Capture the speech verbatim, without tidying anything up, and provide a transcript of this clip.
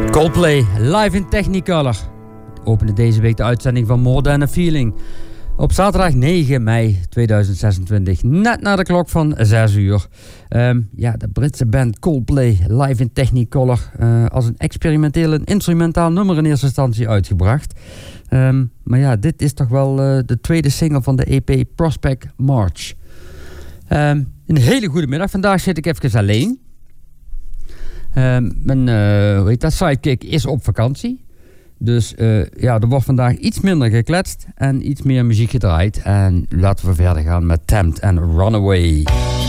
Coldplay, live in Technicolor. Opende deze week de uitzending van More Than a Feeling. Op zaterdag negen mei tweeduizend zesentwintig, net na de klok van zes uur. Um, ja, de Britse band Coldplay, live in Technicolor. Uh, als een experimenteel en instrumentaal nummer in eerste instantie uitgebracht. Um, maar ja, dit is toch wel uh, de tweede single van de E P Prospect March. Um, een hele goede middag. Vandaag zit ik even alleen. Um, mijn uh, hoe heet dat, sidekick is op vakantie. Dus uh, ja, er wordt vandaag iets minder gekletst en iets meer muziek gedraaid. En laten we verder gaan met Tempt en Runaway.